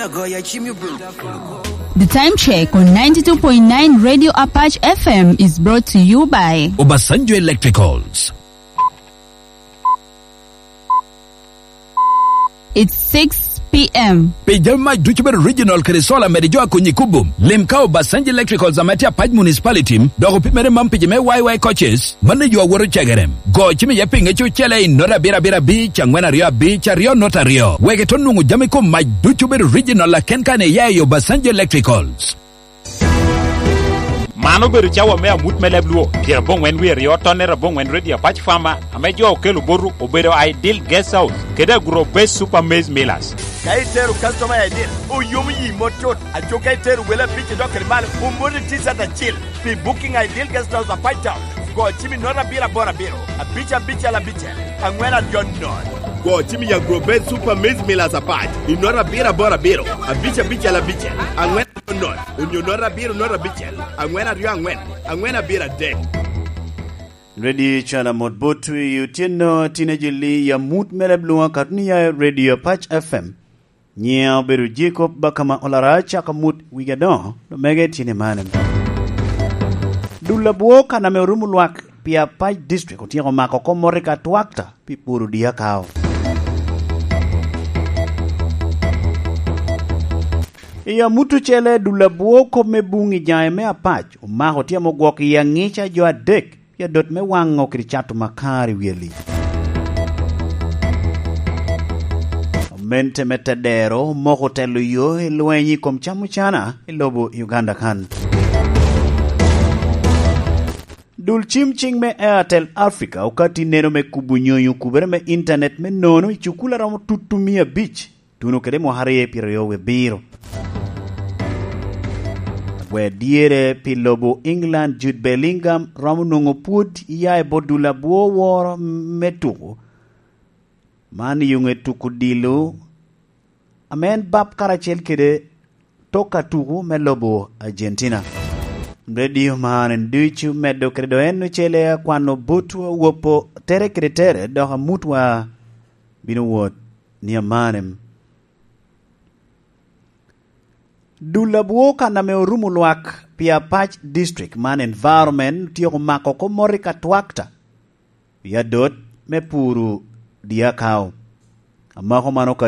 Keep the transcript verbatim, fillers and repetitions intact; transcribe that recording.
The time check on ninety-two point nine Radio Apache F M is brought to you by Obasanjo Electricals. It's six p.m. Pejama Duchber Regional Kresola Medijo Kunyikubum. Limkao Obasanjo Electricals Amatia Paj Municipality. Dogo Pimere Mampijame Y Y coaches. Manajo Woro Chagarem. Go Chimi Yaping Echo Chele in Nora Bira Bira Beach and Rio Beach Rio Notario. Wegetonungu Jamiko my Duchber Regional Kenkane Yayo Obasanjo Electricals. Mano beru chawa mea mut melebluo. Kira bong when we rio tonera bong when ready a patch farmer. Amejo okelu boru obero ideal guest house. Keda grow best super maize millers. Kaiteru customer ideal. O yumi yi motot. Acho kaiteru wela bichi dokeri mali. Umuri tisa ta chill. Be booking ideal guest house a patch town. Go chimi nora bira bora biro. A bicha bicha la bicha. Angwena yon non. Go chimi ya grow best super maize millers a patch. Inora bira bora biro. A bicha bicha la bicha. Angwena non. Unyonora biro nora bicha. Angwena rio angwena. Angwena bira de. Radio Chala Modbotu Yutino Tinejili ya Mut Melebluwa Katni ya Radio Patch F M. Nyea beru Jacob Bakama Olaracha Kamut Wigadon. Mege tine manem. Dulabuo kana merumulwak pia Patch District. Utiako makoko morika tuakta. Pipuru dia kao. Ya mutu chele dulabuo kome bungi jaime apach. Umaho tia mogwaki ya ngicha joa dek. Ya dot me wango krichatu makari wieli. Mente metadero moko telu yo iluenyi komchamu chana ilobo Uganda kan. Dul chimching me Airtel Africa ukati neno me kubunyoyu kubere me internet me nono ichukula ramo tutumia beach. Tuno kedemo hariye pireyo we biro. Where diere pilobo England Jude Bellingham ramunongo put yae bodula buo woro metuku mani yunge tuku dilu amen bab karachel kede toka tuku melobo Argentina radio man nduchu medo credo enu chele kwano butu wopo tere kretere doha mutwa binu wot niamanem Dulabuo kana meurumulwak pia Patch District man environment tiyo kumako morika tuakta. Ya dot me puru dia kao. Amako manoka